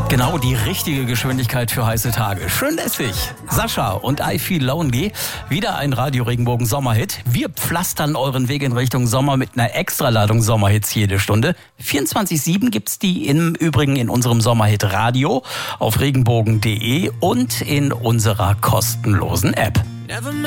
Genau die richtige Geschwindigkeit für heiße Tage. Schön lässig. Sascha und I Feel Lonely. Wieder ein Radio Regenbogen Sommerhit. Wir pflastern euren Weg in Richtung Sommer mit einer Extraladung Sommerhits jede Stunde. 24/7 gibt's die im Übrigen in unserem Sommerhit Radio auf regenbogen.de und in unserer kostenlosen App.